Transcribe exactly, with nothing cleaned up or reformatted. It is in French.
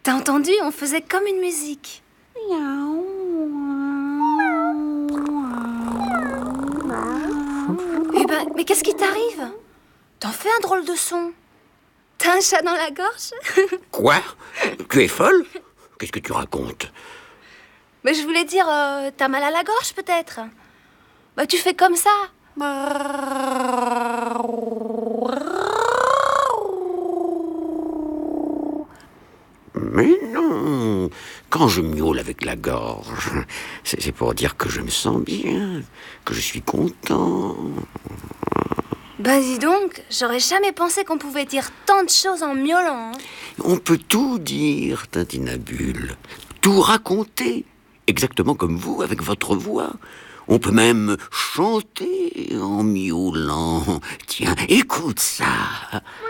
T'as entendu? On faisait comme une musique. Eh ben, mais qu'est-ce qui t'arrive? T'en fais un drôle de son. T'as un chat dans la gorge? Quoi? Tu es folle? Qu'est-ce que tu racontes? Mais je voulais dire, euh, t'as mal à la gorge peut-être? Bah tu fais comme ça. Mais non, quand je miaule avec la gorge, c'est c'est pour dire que je me sens bien, que je suis content. Bah dis donc, j'aurais jamais pensé qu'on pouvait dire tant de choses en miaulant. Hein. On peut tout dire, Tintinabule, tout raconter, exactement comme vous, avec votre voix. On peut même chanter en miaulant. Tiens, écoute ça.